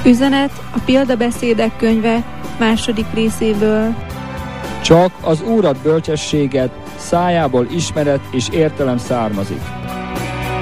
Üzenet a Példabeszédek könyve 2. részéből. Csak az Úrat bölcsességet, szájából ismeret és értelem származik.